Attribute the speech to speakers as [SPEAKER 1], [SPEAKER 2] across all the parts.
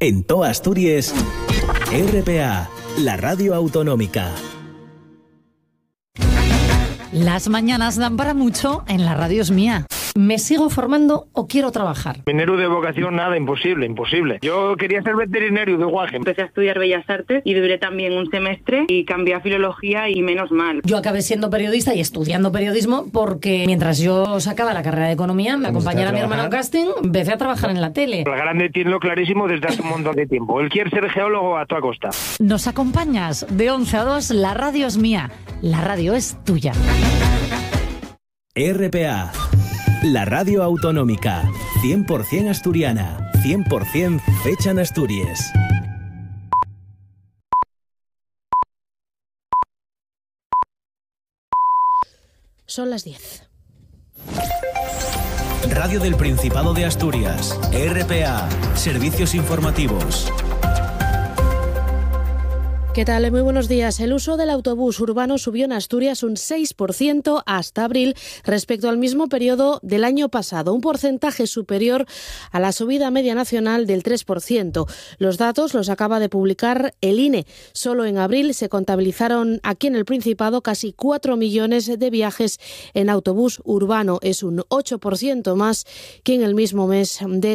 [SPEAKER 1] En toda Asturias, RPA, la radio autonómica.
[SPEAKER 2] Las mañanas dan para mucho en la radio es mía. ¿Me sigo formando o quiero trabajar?
[SPEAKER 3] Minero de vocación, nada, imposible. Yo quería ser veterinario de Guaje.
[SPEAKER 4] Empecé a estudiar Bellas Artes y duré también un semestre y cambié a Filología y menos mal.
[SPEAKER 2] Yo acabé siendo periodista y estudiando periodismo porque mientras yo sacaba la carrera de Economía, me acompañara mi hermano a casting, empecé a trabajar en la tele.
[SPEAKER 3] La grande tiene lo clarísimo desde hace un montón de tiempo. Él quiere ser geólogo a toda costa.
[SPEAKER 2] ¿Nos acompañas? De 11 a 2, la radio es mía. La radio es tuya.
[SPEAKER 1] RPA, la radio autonómica, 100% asturiana, 100% fecha en Asturias.
[SPEAKER 5] Son las 10.
[SPEAKER 1] Radio del Principado de Asturias, RPA, servicios informativos.
[SPEAKER 5] ¿Qué tal? Muy buenos días. El uso del autobús urbano subió en Asturias un 6% hasta abril respecto al mismo periodo del año pasado, un porcentaje superior a la subida media nacional del 3%. Los datos los acaba de publicar el INE. Solo en abril se contabilizaron aquí en el Principado casi 4 millones de viajes en autobús urbano. Es un 8% más que en el mismo mes de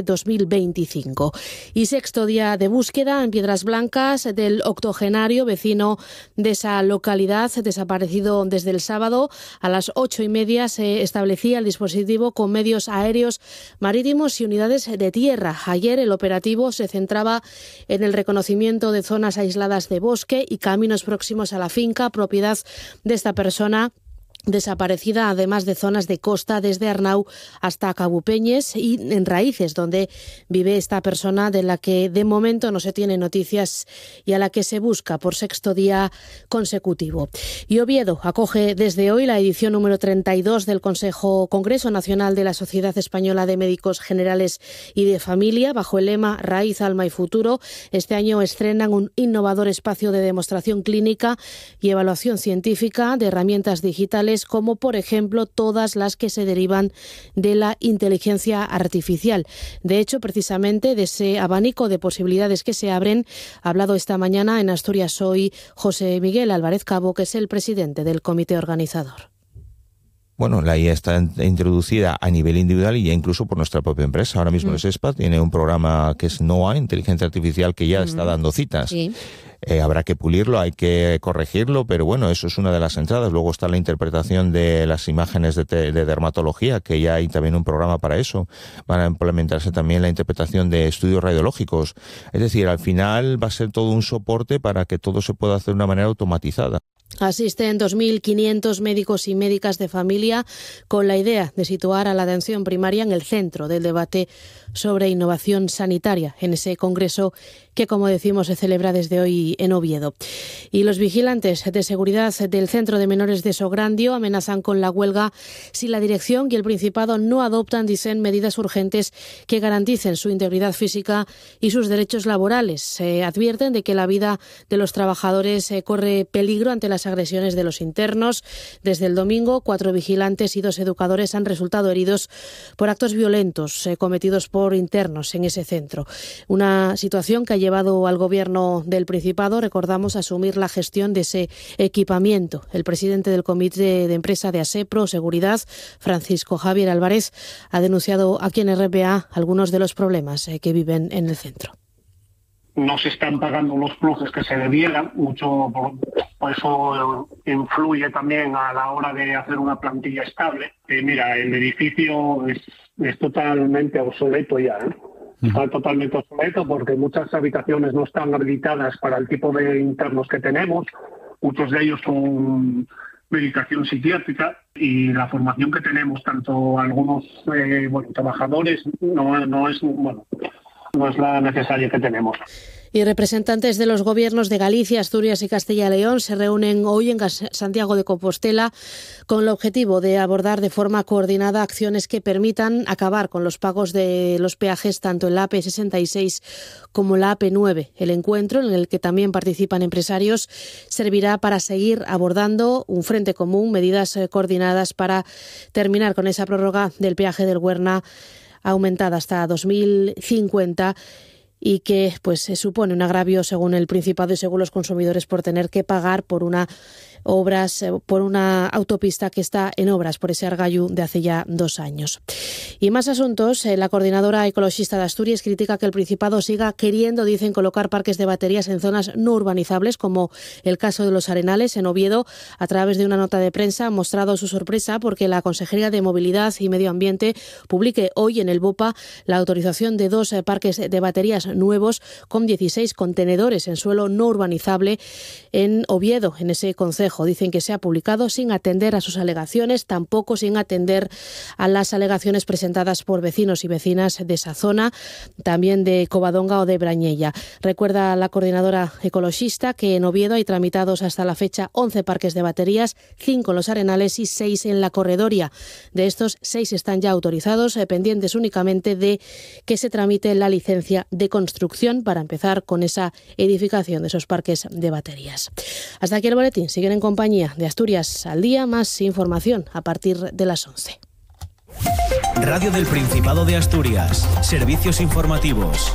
[SPEAKER 5] 2025. Y sexto día de búsqueda en Piedras Blancas del octogenario vecino de esa localidad, desaparecido desde el sábado. A las 8:30 se establecía el dispositivo con medios aéreos, marítimos y unidades de tierra. Ayer el operativo se centraba en el reconocimiento de zonas aisladas de bosque y caminos próximos a la finca, propiedad de esta persona desaparecida, además de zonas de costa desde Arnau hasta Cabupeñes y en Raíces, donde vive esta persona de la que de momento no se tiene noticias y a la que se busca por sexto día consecutivo. Y Oviedo acoge desde hoy la edición número 32 del Congreso Nacional de la Sociedad Española de Médicos Generales y de Familia, bajo el lema Raíz, Alma y Futuro. Este año estrenan un innovador espacio de demostración clínica y evaluación científica de herramientas digitales, como por ejemplo todas las que se derivan de la inteligencia artificial. De hecho, precisamente de ese abanico de posibilidades que se abren, ha hablado esta mañana en Asturias Hoy José Miguel Álvarez Cabo, que es el presidente del comité organizador.
[SPEAKER 6] Bueno, la IA está introducida a nivel individual y ya incluso por nuestra propia empresa. Ahora mismo el SESPA tiene un programa que es NOA, Inteligencia Artificial, que ya está dando citas. Sí. Habrá que pulirlo, hay que corregirlo, pero bueno, eso es una de las entradas. Luego está la interpretación de las imágenes de dermatología, que ya hay también un programa para eso. Van a implementarse también la interpretación de estudios radiológicos. Es decir, al final va a ser todo un soporte para que todo se pueda hacer de una manera automatizada.
[SPEAKER 5] Asisten 2.500 médicos y médicas de familia con la idea de situar a la atención primaria en el centro del debate sobre innovación sanitaria en ese congreso que, como decimos, se celebra desde hoy en Oviedo. Y los vigilantes de seguridad del Centro de Menores de Sograndio amenazan con la huelga si la dirección y el Principado no adoptan, dicen, medidas urgentes que garanticen su integridad física y sus derechos laborales. Se advierten de que la vida de los trabajadores corre peligro ante las agresiones de los internos. Desde el domingo, 4 vigilantes y 2 educadores han resultado heridos por actos violentos cometidos por internos en ese centro. Una situación que ha llevado al gobierno del Principado, recordamos, a asumir la gestión de ese equipamiento. El presidente del comité de empresa de ASEPRO Seguridad, Francisco Javier Álvarez, ha denunciado aquí en RPA algunos de los problemas que viven en el centro.
[SPEAKER 7] No se están pagando los pluses que se debieran, mucho por eso influye también a la hora de hacer una plantilla estable. Mira, el edificio es totalmente obsoleto ya, ¿eh? Está totalmente obsoleto porque muchas habitaciones no están habilitadas para el tipo de internos que tenemos, muchos de ellos son medicación psiquiátrica y la formación que tenemos, tanto algunos trabajadores, no es la necesaria que tenemos.
[SPEAKER 5] Y representantes de los gobiernos de Galicia, Asturias y Castilla y León se reúnen hoy en Santiago de Compostela con el objetivo de abordar de forma coordinada acciones que permitan acabar con los pagos de los peajes tanto en la AP66 como en la AP9. El encuentro, en el que también participan empresarios, servirá para seguir abordando un frente común, medidas coordinadas para terminar con esa prórroga del peaje del Huerna aumentada hasta 2050 y que pues supone un agravio según el Principado y según los consumidores por tener que pagar por una autopista que está en obras por ese Argallu de hace ya 2 años. Y más asuntos. La coordinadora ecologista de Asturias critica que el Principado siga queriendo, dicen, colocar parques de baterías en zonas no urbanizables, como el caso de Los Arenales en Oviedo. A través de una nota de prensa ha mostrado su sorpresa porque la Consejería de Movilidad y Medio Ambiente publique hoy en el BOPA la autorización de 2 parques de baterías nuevos con 16 contenedores en suelo no urbanizable en Oviedo, en ese concejo. Dicen que se ha publicado sin atender a sus alegaciones, tampoco sin atender a las alegaciones presentadas por vecinos y vecinas de esa zona, también de Covadonga o de Brañella. Recuerda la coordinadora ecologista que en Oviedo hay tramitados hasta la fecha 11 parques de baterías, 5 en Los Arenales y 6 en la Corredoria. De estos, 6 están ya autorizados, pendientes únicamente de que se tramite la licencia de construcción para empezar con esa edificación de esos parques de baterías. Hasta aquí el boletín. Siguen en compañía de Asturias al Día. Más información a partir de las 11.
[SPEAKER 1] Radio del Principado de Asturias. Servicios informativos.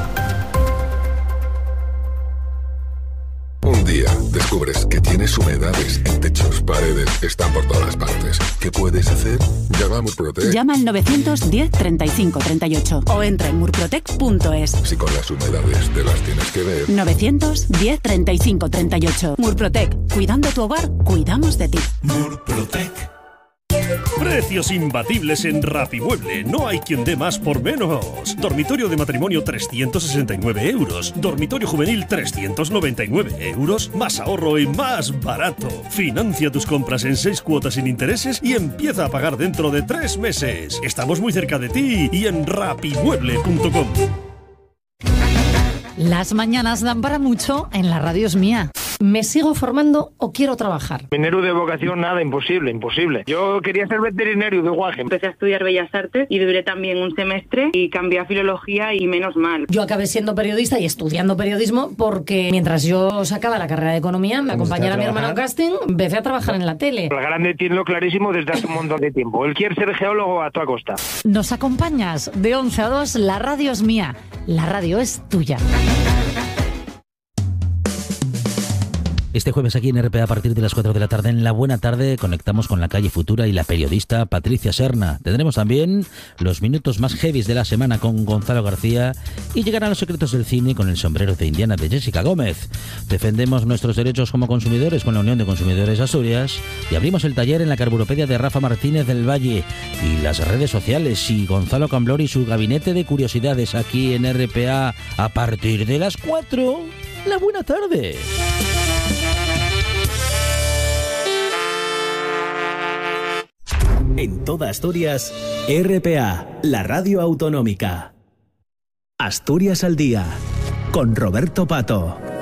[SPEAKER 8] Un día descubres que tienes humedades en techos, paredes, están por todas partes. ¿Qué puedes hacer? Llama a Murprotec.
[SPEAKER 9] Llama al 910 35 38 o entra en murprotec.es.
[SPEAKER 8] Si con las humedades te las tienes que ver.
[SPEAKER 9] 910 35 38. Murprotec. Cuidando tu hogar, cuidamos de ti.
[SPEAKER 10] Murprotec. Precios imbatibles en Rapimueble. No hay quien dé más por menos. Dormitorio de matrimonio 369 euros. Dormitorio juvenil 399 euros. Más ahorro y más barato. Financia tus compras en 6 cuotas sin intereses y empieza a pagar dentro de 3 meses. Estamos muy cerca de ti y en rapimueble.com.
[SPEAKER 2] Las mañanas dan para mucho en la radio es mía. ¿Me sigo formando o quiero trabajar?
[SPEAKER 3] Minero de vocación, nada, imposible. Yo quería ser veterinario de guaje.
[SPEAKER 4] Empecé a estudiar Bellas Artes y duré también un semestre y cambié a Filología y menos mal.
[SPEAKER 2] Yo acabé siendo periodista y estudiando periodismo porque mientras yo sacaba la carrera de Economía, me acompañara mi hermano a un casting, empecé a trabajar en la tele.
[SPEAKER 3] El grande tiene lo clarísimo desde hace un montón de tiempo. Él quiere ser geólogo a toda costa.
[SPEAKER 2] ¿Nos acompañas? De 11 a 2, la radio es mía. La radio es tuya.
[SPEAKER 11] Este jueves aquí en RPA a partir de las 4 de la tarde en La Buena Tarde conectamos con la calle Futura y la periodista Patricia Serna. Tendremos también los minutos más heavies de la semana con Gonzalo García y llegarán los secretos del cine con el sombrero de Indiana de Jessica Gómez. Defendemos nuestros derechos como consumidores con la Unión de Consumidores Asturias y abrimos el taller en la Carburopedia de Rafa Martínez del Valle y las redes sociales y Gonzalo Camblor y su gabinete de curiosidades aquí en RPA a partir de las 4. La Buena Tarde.
[SPEAKER 1] En toda Asturias, RPA, la radio autonómica. Asturias al día, con Roberto Pato.